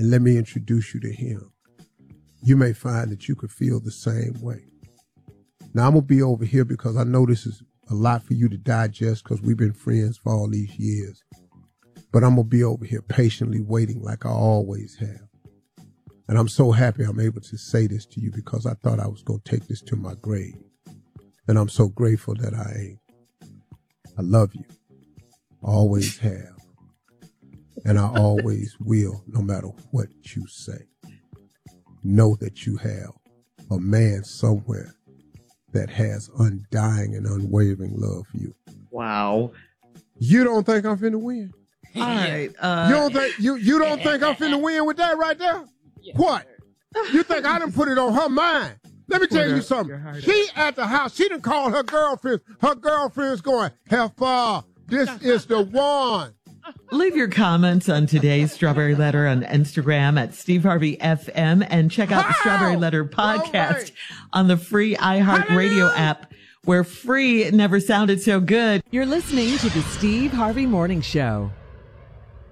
and let me introduce you to him. You may find that you could feel the same way. Now, I'm going to be over here because I know this is a lot for you to digest because we've been friends for all these years. But I'm going to be over here patiently waiting like I always have. And I'm so happy I'm able to say this to you because I thought I was going to take this to my grave. And I'm so grateful that I ain't. I love you. Always have. And I always will, no matter what you say. Know that you have a man somewhere that has undying and unwavering love for you. Wow. You don't think I'm finna win? All right. You don't think I'm finna win with that right there? Yeah. What? You think I done put it on her mind? Let me tell you something. She at the house. She done called her girlfriend. Her girlfriend's going, Heifer, this is the one. Leave your comments on today's Strawberry Letter on Instagram at Steve Harvey FM and check out the Strawberry Letter podcast on the free iHeartRadio app where free never sounded so good. You're listening to the Steve Harvey Morning Show.